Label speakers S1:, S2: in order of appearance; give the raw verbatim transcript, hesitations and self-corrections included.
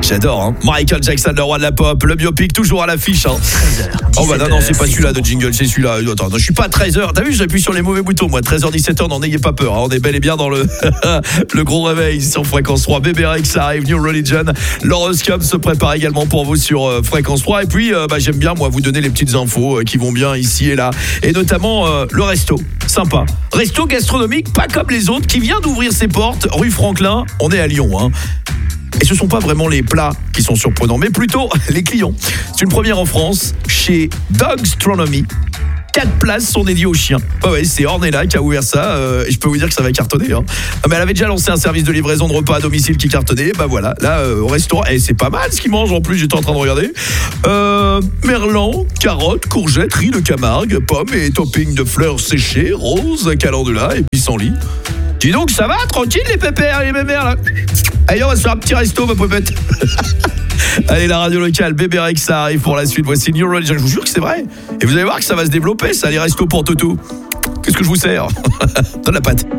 S1: J'adore, hein. Michael Jackson, le roi de la pop, le biopic toujours à l'affiche, hein. Oh bah non, non, c'est pas celui-là de jingle, c'est celui-là. Attends, non, je suis pas à treize heures. T'as vu, j'appuie sur les mauvais boutons, moi. treize heures, dix-sept heures, n'en ayez pas peur, hein. On est bel et bien dans le le gros réveil sur Fréquence trois. Bébé Rex arrive, New Religion. L'horoscope se prépare également pour vous sur euh, Fréquence trois. Et puis, euh, bah, j'aime bien, moi, vous donner les petites infos euh, qui vont bien ici et là. Et notamment, euh, le resto. Sympa. Resto gastronomique, pas comme les autres, qui vient d'ouvrir ses portes, rue Franklin. On est à Lyon, hein. Et ce ne sont pas vraiment les plats qui sont surprenants, mais plutôt les clients. C'est une première en France, chez Dogstronomy. Quatre places sont dédiées aux chiens. Oh ouais, c'est Ornella qui a ouvert ça, euh, et je peux vous dire que ça va cartonner, hein. Mais elle avait déjà lancé un service de livraison de repas à domicile qui cartonnait. Bah voilà, là euh, au restaurant, et c'est pas mal ce qu'ils mangent en plus, j'étais en train de regarder. Euh, merlan, carottes, courgettes, riz de Camargue, pommes et topping de fleurs séchées, roses, calendula et pissenlit. Dis donc, ça va, tranquille les pépères et les mémères là. Allez, on va se faire un petit resto, ma poupette. Allez, la radio locale, Bébé Rex, ça arrive pour la suite. Voici New Religion, je vous jure que c'est vrai. Et vous allez voir que ça va se développer, ça, les restos pour Toto. Qu'est-ce que je vous sers? Donne la patte.